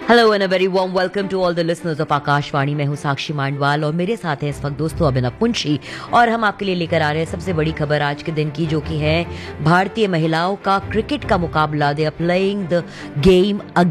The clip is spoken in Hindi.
Hello and a very warm welcome to all the listeners of Akashvani. मैं हूं साक्षी मांडवाल और मेरे साथ हैं इस वक्त दोस्तों अभिनव पुंछी और हम आपके लिए लेकर आ रहे हैं सबसे बड़ी खबर आज के दिन की, जो कि है भारतीय महिलाओं का क्रिकेट का मुकाबला। They are playing the game